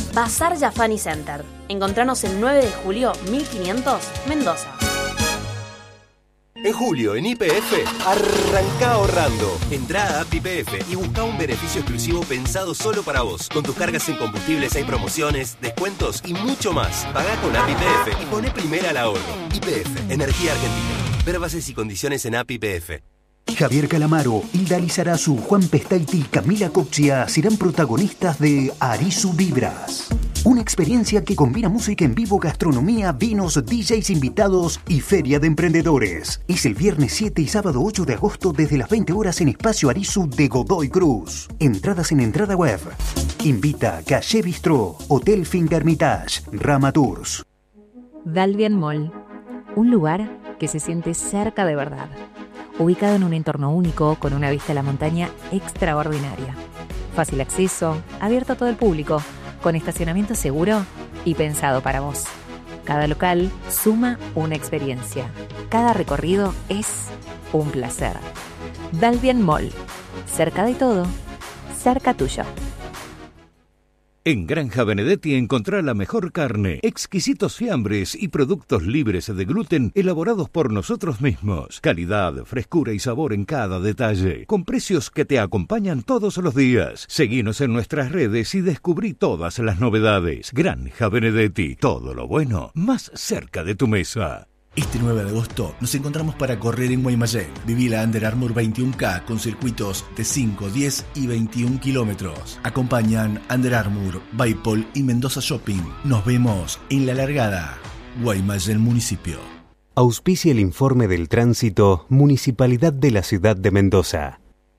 Bazar Jafani Center. Encontranos en 9 de julio 1500, Mendoza. En julio, en YPF, arranca ahorrando. Entrá a App YPF y busca un beneficio exclusivo pensado solo para vos. Con tus cargas en combustibles hay promociones, descuentos y mucho más. Pagá con App YPF y poné primera al ahorro. YPF, Energía Argentina. Ver bases y condiciones en App YPF. Javier Calamaro, Hilda Lizarazu, Juan Pestaiti y Camila Coxia serán protagonistas de Arizu Vibras. Una experiencia que combina música en vivo, gastronomía, vinos, DJs invitados y feria de emprendedores. Es el viernes 7 y sábado 8 de agosto desde las 20 horas en Espacio Arizu de Godoy Cruz. Entradas en entrada web. Invita Calle Bistró, Hotel Fingermitage, Rama Tours. Dalvian Mall, un lugar que se siente cerca de verdad. Ubicado en un entorno único con una vista a la montaña extraordinaria. Fácil acceso, abierto a todo el público, con estacionamiento seguro y pensado para vos. Cada local suma una experiencia. Cada recorrido es un placer. Dalvian Mall. Cerca de todo, cerca tuyo. En Granja Benedetti encontrá la mejor carne, exquisitos fiambres y productos libres de gluten elaborados por nosotros mismos. Calidad, frescura y sabor en cada detalle, con precios que te acompañan todos los días. Seguinos en nuestras redes y descubrí todas las novedades. Granja Benedetti, todo lo bueno más cerca de tu mesa. Este 9 de agosto nos encontramos para correr en Guaymallén. Viví la Under Armour 21K con circuitos de 5, 10 y 21 kilómetros. Acompañan Under Armour, Baipol y Mendoza Shopping. Nos vemos en la largada. Guaymallén Municipio. Auspicia el informe del tránsito Municipalidad de la Ciudad de Mendoza.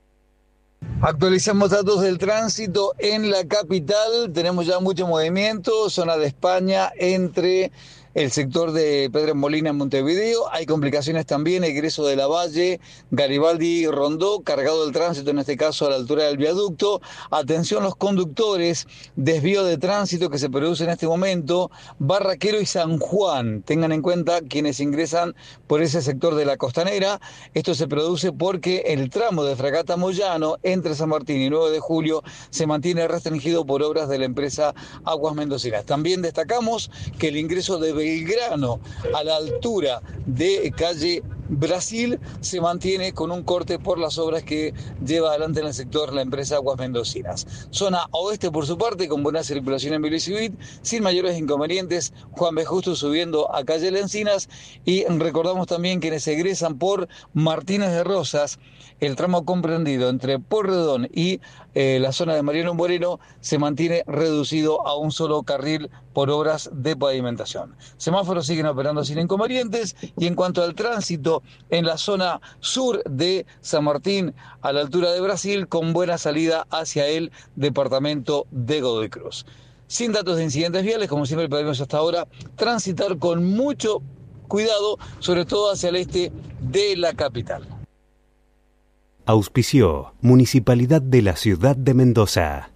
Actualizamos datos del tránsito en la capital. Tenemos ya mucho movimiento. Zona de España entre el sector de Pedro Molina en Montevideo. Hay complicaciones también, egreso de la Valle, Garibaldi, Rondó, cargado el tránsito, en este caso a la altura del viaducto. Atención los conductores, desvío de tránsito que se produce en este momento, Barraquero y San Juan. Tengan en cuenta quienes ingresan por ese sector de la costanera. Esto se produce porque el tramo de Fragata Moyano entre San Martín y 9 de julio se mantiene restringido por obras de la empresa Aguas Mendocinas. También destacamos que el ingreso de Belgrano a la altura de calle Brasil se mantiene con un corte por las obras que lleva adelante en el sector la empresa Aguas Mendocinas. Zona oeste por su parte con buena circulación en Vilicivit, sin mayores inconvenientes. Juan B. Justo subiendo a calle Lencinas, y recordamos también quienes egresan por Martínez de Rosas, el tramo comprendido entre Porredón y la zona de Mariano Moreno se mantiene reducido a un solo carril por obras de pavimentación. Semáforos siguen operando sin inconvenientes, y en cuanto al tránsito en la zona sur de San Martín a la altura de Brasil, con buena salida hacia el departamento de Godoy Cruz. Sin datos de incidentes viales, como siempre pedimos hasta ahora, transitar con mucho cuidado, sobre todo hacia el este de la capital. Auspició Municipalidad de la Ciudad de Mendoza.